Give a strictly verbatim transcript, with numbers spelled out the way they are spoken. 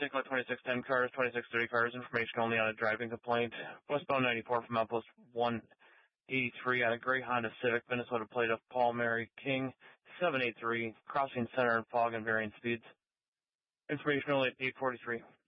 St. Cloud twenty-six ten cars, twenty-six thirty cars, information only on a driving complaint. Westbound ninety-four from Outpost one eighty-three on a gray Honda Civic, Minnesota plate of Paul Mary King, seven eight three, crossing center and fog and varying speeds. Information only at eight forty-three.